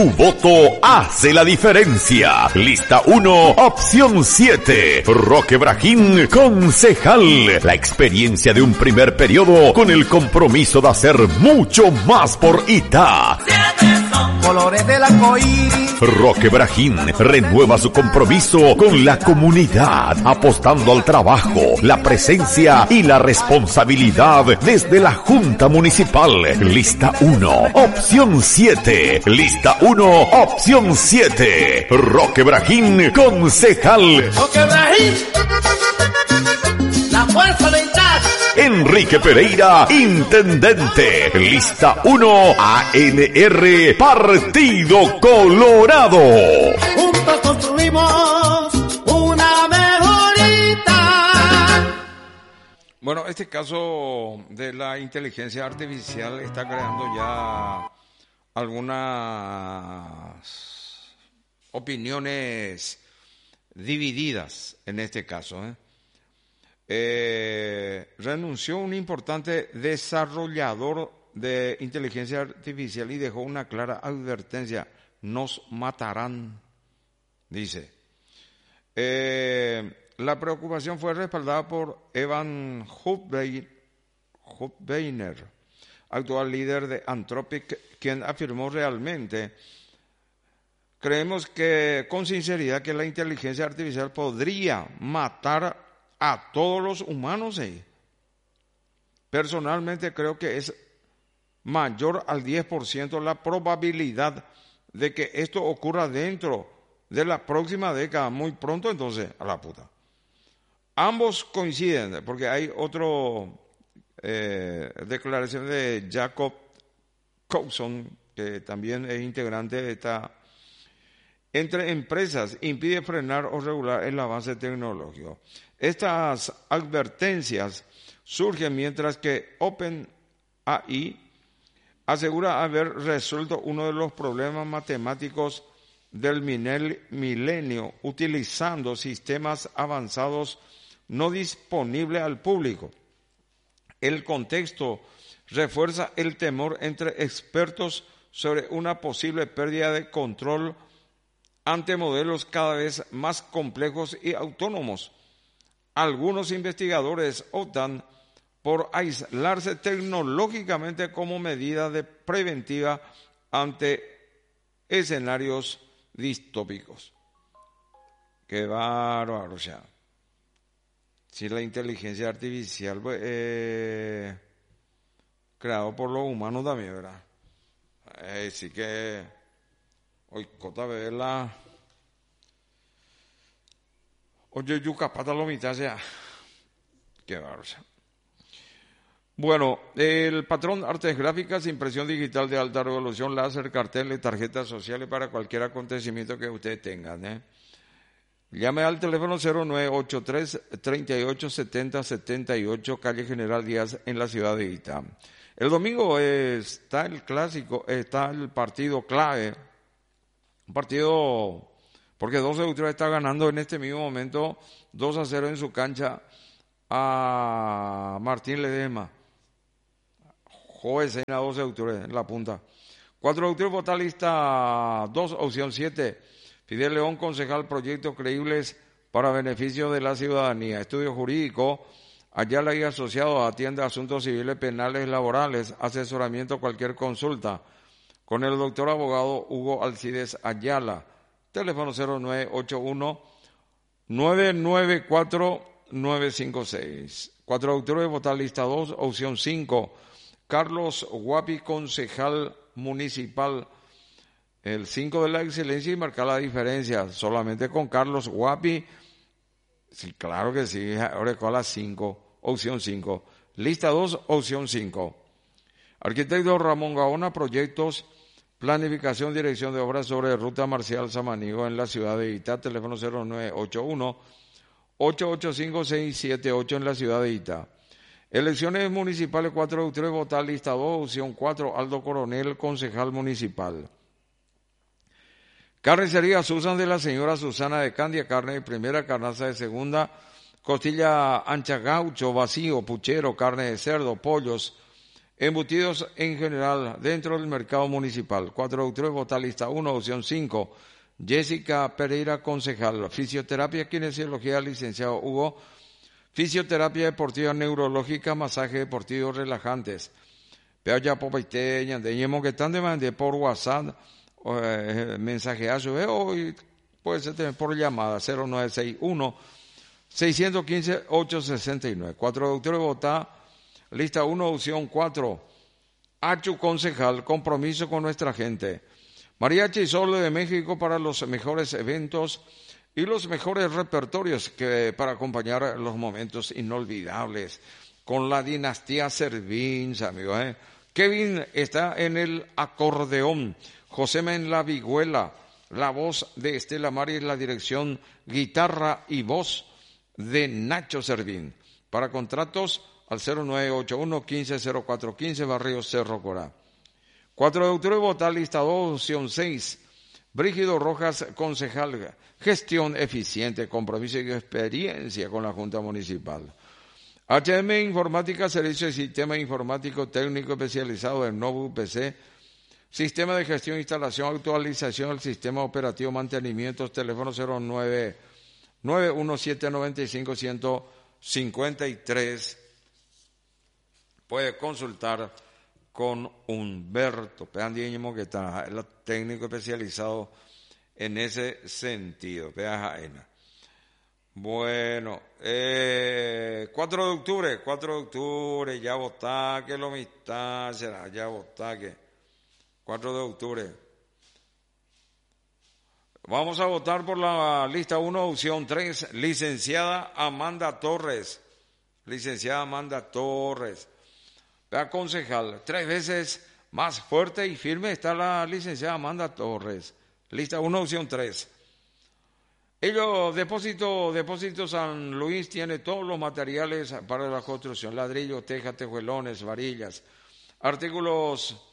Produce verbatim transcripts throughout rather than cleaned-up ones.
Tu voto hace la diferencia. Lista uno, opción siete. Roque Brajín, concejal. La experiencia de un primer periodo con el compromiso de hacer mucho más por Itá. Colores del arcoíris. Roque Brajín renueva su compromiso con la comunidad, apostando al trabajo, la presencia y la responsabilidad desde la Junta Municipal. Lista uno, opción siete. Lista uno, opción siete. Roque Brajín, concejal. Roque Brajín, la fuerza de Itá. Enrique Pereira, intendente. Lista uno, A N R, Partido Colorado. Juntos construimos una mejorita. Bueno, este caso de la inteligencia artificial está creando ya algunas opiniones divididas en este caso, ¿eh? Eh, renunció un importante desarrollador de inteligencia artificial y dejó una clara advertencia: nos matarán, dice. Eh, la preocupación fue respaldada por Evan Hubweiner, actual líder de Anthropic, quien afirmó: realmente creemos que con sinceridad que la inteligencia artificial podría matar a todos los humanos. ¿eh? Personalmente creo que es mayor al diez por ciento la probabilidad de que esto ocurra dentro de la próxima década, muy pronto. Entonces, a la puta. Ambos coinciden, porque hay otro eh, declaración de Jacob Coulson, que también es integrante de esta. Entre empresas impide frenar o regular el avance tecnológico. Estas advertencias surgen mientras que OpenAI asegura haber resuelto uno de los problemas matemáticos del milenio utilizando sistemas avanzados no disponibles al público. El contexto refuerza el temor entre expertos sobre una posible pérdida de control ante modelos cada vez más complejos y autónomos. Algunos investigadores optan por aislarse tecnológicamente como medida de preventiva ante escenarios distópicos. Qué bárbaro, o sea. Si la inteligencia artificial eh, creado por los humanos también, ¿verdad? Eh, sí que hoy cota verla. Oye, yuca, pata lo mitad, sea. Qué bárbaro. Bueno, el patrón artes gráficas, impresión digital de alta resolución, láser, carteles, tarjetas sociales para cualquier acontecimiento que ustedes tengan, ¿eh? Llame al teléfono cero nueve ocho tres, treinta y ocho, setenta, setenta y ocho, calle General Díaz, en la ciudad de Itá. El domingo está el clásico, está el partido clave, un partido. Porque doce de octubre está ganando en este mismo momento dos a cero en su cancha a Martín Ledesma. Jueves en la doce de octubre, en la punta. cuatro de octubre, vota lista dos, opción siete. Fidel León, concejal, proyectos creíbles para beneficio de la ciudadanía. Estudio jurídico, Ayala y Asociados, atiende asuntos civiles, penales, laborales, asesoramiento, cualquier consulta. Con el doctor abogado Hugo Alcides Ayala. Teléfono cero nueve ocho uno, nueve nueve cuatro, nueve cinco seis. cuatro de octubre, votar lista dos, opción cinco. Carlos Guapi, concejal municipal. El cinco de la excelencia y marcar la diferencia. Solamente con Carlos Guapi. Sí, claro que sí. Ahora con la cinco, opción cinco. Lista dos, opción cinco. Arquitecto Ramón Gaona, proyectos, planificación, dirección de obras sobre ruta Marcial Samaniego en la ciudad de Itá, teléfono cero nueve ocho uno, ocho ocho cinco, seis siete ocho en la ciudad de Itá. Elecciones municipales cuatro de octubre, votar lista dos, opción cuatro, Aldo Coronel, concejal municipal. Carnicería Susan de la señora Susana de Candia, carne de primera, carnaza de segunda, costilla ancha gaucho, vacío, puchero, carne de cerdo, pollos, embutidos en general dentro del mercado municipal. cuatro de octubre, vota lista uno, opción cinco. Jessica Pereira, concejal. Fisioterapia, kinesiología, licenciado Hugo. Fisioterapia deportiva neurológica, masaje deportivo, relajantes. Peaya Popaite, Ñandeñemo, que están demandando por WhatsApp, eh, mensajeazo, eh, hoy puede ser también por llamada, cero nueve seis uno, seis uno cinco, ocho seis nueve. cuatro de octubre, vota lista uno, opción cuatro. Achu, concejal, compromiso con nuestra gente. Mariachi Sol de México para los mejores eventos y los mejores repertorios que para acompañar los momentos inolvidables con la dinastía Servín, amigos. ¿eh? Kevin está en el acordeón, Josema en la vihuela, la voz de Estela Mari en la dirección, guitarra y voz de Nacho Servín. Para contratos al cero nueve ocho uno, uno cinco cero cuatro uno cinco, Barrio Cerro Corá. cuatro de octubre, vota lista dos, opción seis. Brígido Rojas, concejal, gestión eficiente, compromiso y experiencia con la Junta Municipal. H M Informática, Servicio de Sistema Informático Técnico Especializado en Novu P C, Sistema de Gestión, Instalación, Actualización del Sistema Operativo, Mantenimientos, teléfono cero nueve nueve uno siete nueve cinco uno cinco tres. Puede consultar con Humberto Peandíñimo, que está el técnico especializado en ese sentido. Jaena. Bueno, eh, cuatro de octubre, cuatro de octubre, ya votá, que lo mitad será, ya votá, que cuatro de octubre. Vamos a votar por la lista uno, opción tres, licenciada Amanda Torres, licenciada Amanda Torres. Vea, concejal, tres veces más fuerte y firme está la licenciada Amanda Torres. Lista uno, opción tres. Ellos, Depósito, Depósito San Luis tiene todos los materiales para la construcción, ladrillo, teja, tejuelones, varillas, artículos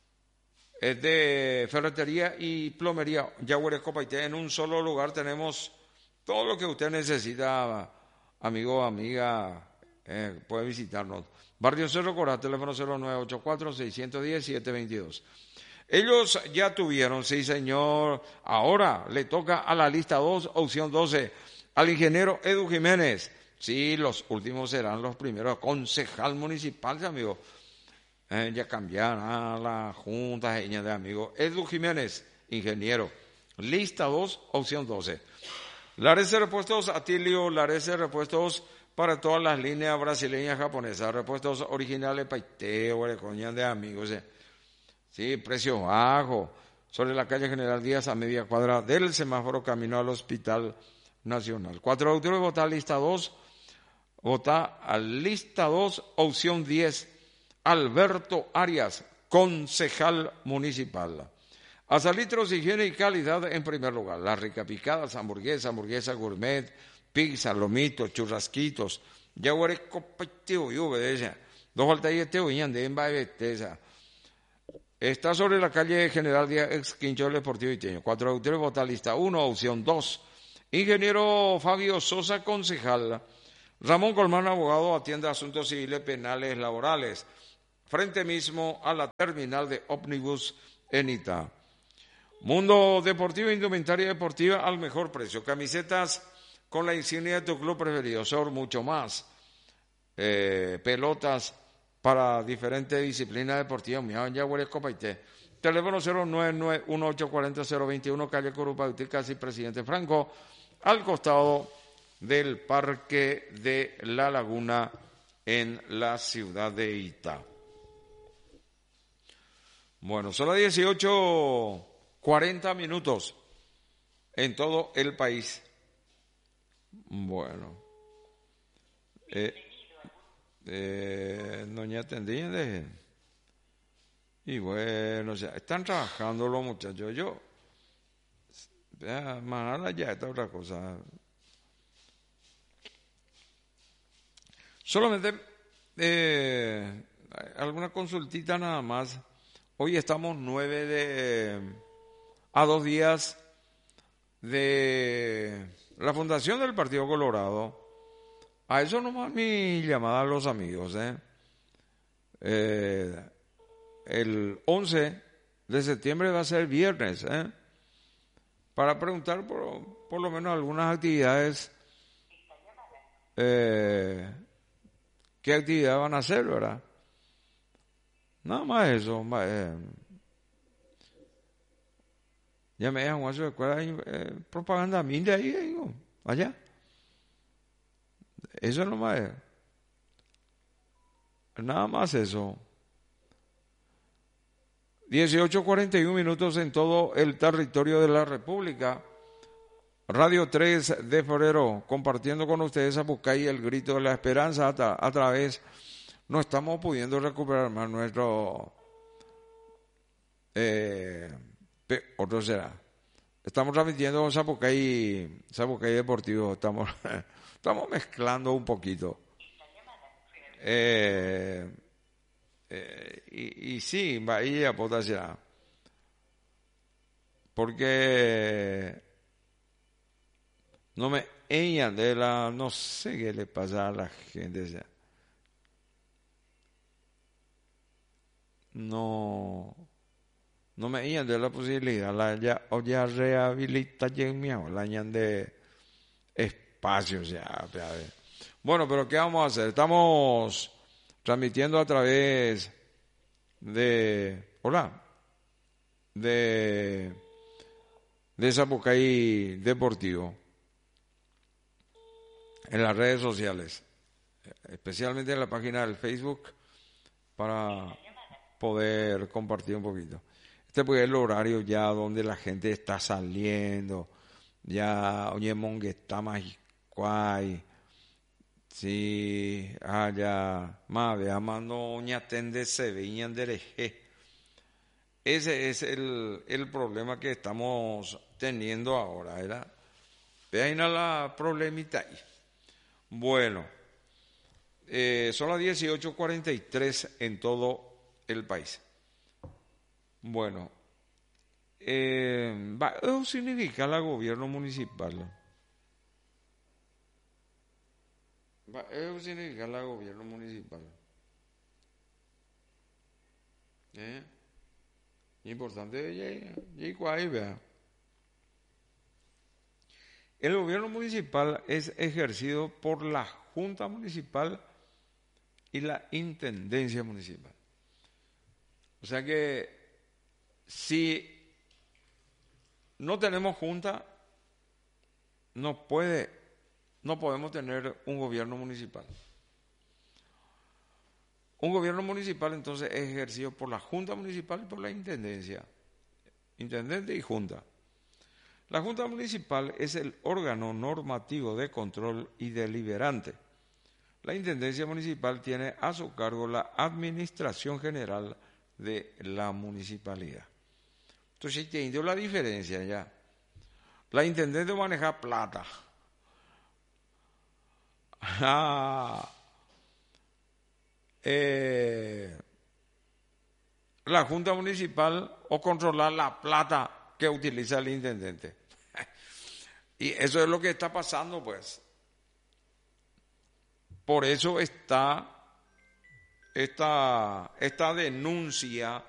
de ferretería y plomería. Yaguare Copaité, en un solo lugar tenemos todo lo que usted necesita, amigo, amiga, eh, puede visitarnos. Barrio Cerro Corá, teléfono cero nueve ocho cuatro, seis uno cero, siete dos dos. Ellos ya tuvieron, sí señor, ahora le toca a la lista dos, opción doce, al ingeniero Edu Jiménez. Sí, los últimos serán los primeros, concejal municipal, amigo. Eh, ya cambiaron a la junta de amigos. Edu Jiménez, ingeniero. Lista dos, opción doce. Lares de repuestos, Atilio, Lares de repuestos para todas las líneas brasileñas, japonesas, repuestos originales, Paiteo, Orecoña de amigos. Eh. Sí, precio bajo. Sobre la calle General Díaz, a media cuadra del semáforo, camino al Hospital Nacional. cuatro de octubre, vota lista dos. Vota a lista dos, opción diez. Alberto Arias, concejal municipal. Azalitros, higiene y calidad en primer lugar. Las ricas picadas, hamburguesa, hamburguesa gourmet, pizza, lomitos, churrasquitos. Yaguare Copaiteo, y obedece. Dos altayeteo, y ande en baebeteza. Está sobre la calle General Díaz, ex Quinchol Deportivo Iteño. cuatro de octubre, vota lista uno, opción dos. Ingeniero Fabio Sosa, concejal. Ramón Colmán, abogado, atiende asuntos civiles, penales, laborales. Frente mismo a la terminal de ómnibus en Itá. Mundo Deportivo, indumentaria deportiva al mejor precio. Camisetas con la insignia de tu club preferido. Son mucho más. Eh, pelotas para diferentes disciplinas deportivas. Miaban Yaguare Copaité. Teléfono cero nueve nueve uno ocho cuatro cero cero dos uno, calle Curupauti, casi Presidente Franco, al costado del Parque de la Laguna en la ciudad de Itá. Bueno, son las dieciocho cuarenta minutos en todo el país. Bueno. Eh, eh, doña Tendín, y bueno, o sea, están trabajando los muchachos. Yo, mañana ya está otra cosa. Solamente eh, alguna consultita nada más. Hoy estamos nueve de, a dos días de la fundación del Partido Colorado. A eso nomás mi llamada a los amigos, ¿eh? Eh, el once de septiembre va a ser viernes, ¿eh? Para preguntar por, por lo menos algunas actividades, eh, qué actividad van a hacer, ¿verdad? Nada más eso. Eh, ya me dejan guaso de escuela, eh, propaganda mil de ahí, digo, allá. Eso nomás es. Nada más eso. dieciocho cuarenta y uno minutos en todo el territorio de la República. Radio tres de febrero, compartiendo con ustedes a Pucay el grito de la esperanza a, tra- a través. No estamos pudiendo recuperar más nuestro. Eh, pe- otro será. Estamos transmitiendo Zapucay, Zapucay Deportivo. Estamos, estamos mezclando un poquito. Eh, eh, y, y sí, Bahía Potasia. Porque no me ella de la, no sé qué le pasa a la gente. O sea, no, no me ella de la posibilidad. La ya, o ya rehabilita en mi la de espacio, o sea, ya, bueno, pero ¿qué vamos a hacer? Estamos transmitiendo a través de, hola, de, de Zapucay Deportivo, en las redes sociales, especialmente en la página del Facebook, para poder compartir un poquito. Este pues es el horario ya donde la gente está saliendo, ya, oye, mongue está más cuay. Sí, ah, ya, más vea, no tende se veían dereje. Ese es el, el problema que estamos teniendo ahora, ¿verdad? Vean la problemita ahí. Bueno, eh, son las dieciocho cuarenta y tres en todo el país. Bueno, eh, va, eso significa el gobierno municipal. Eso significa el gobierno municipal. ¿Eh? Importante, y vea. El gobierno municipal es ejercido por la Junta Municipal y la Intendencia Municipal. O sea que si no tenemos junta, no puede, no podemos tener un gobierno municipal. Un gobierno municipal entonces es ejercido por la Junta Municipal y por la Intendencia. Intendente y Junta. La Junta Municipal es el órgano normativo de control y deliberante. La Intendencia Municipal tiene a su cargo la administración general de la municipalidad. Entonces, entiendo la diferencia ya. La Intendente maneja plata. Ah, eh, la Junta Municipal o controlar la plata que utiliza el intendente. Y eso es lo que está pasando, pues. Por eso está esta, esta denuncia